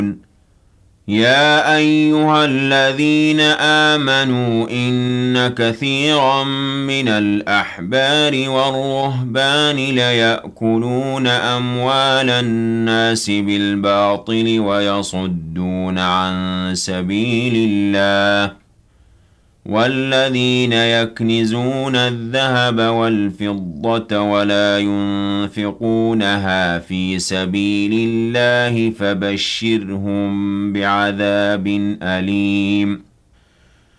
يا أيها الذين آمنوا إن كثيرا من الأحبار والرهبان ليأكلون أموال الناس بالباطل ويصدون عن سبيل الله والذين يكنزون الذهب والفضة ولا ينفقونها في سبيل الله فبشرهم بعذاب أليم